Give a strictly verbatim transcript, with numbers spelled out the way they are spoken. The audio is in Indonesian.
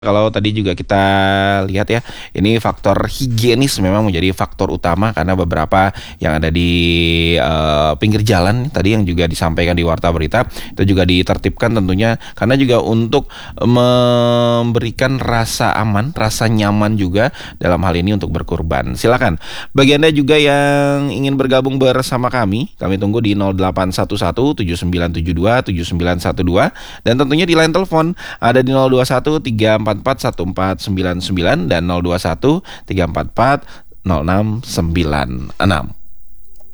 Kalau tadi juga kita lihat ya, ini faktor higienis memang menjadi faktor utama karena beberapa yang ada di uh, pinggir jalan tadi yang juga disampaikan di warta berita itu juga ditertibkan tentunya karena juga untuk memberikan rasa aman, rasa nyaman juga dalam hal ini untuk berkurban. Silakan bagi Anda juga yang ingin bergabung bersama kami, kami tunggu di nol delapan satu satu tujuh sembilan tujuh dua tujuh sembilan satu dua dan tentunya di line telepon ada di nol dua satu tiga empat empat satu empat sembilan sembilan dan nol dua satu tiga empat empat nol enam sembilan enam.